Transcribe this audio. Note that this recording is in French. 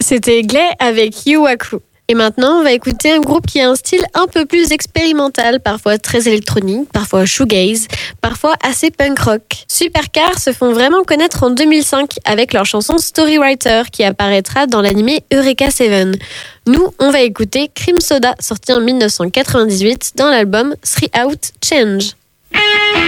C'était Glay avec Yuwaku. Et maintenant, on va écouter un groupe qui a un style un peu plus expérimental, parfois très électronique, parfois shoegaze, parfois assez punk rock. Supercar se font vraiment connaître en 2005 avec leur chanson Storywriter qui apparaîtra dans l'animé Eureka 7. Nous, on va écouter Cream Soda, sorti en 1998 dans l'album Three Out Change.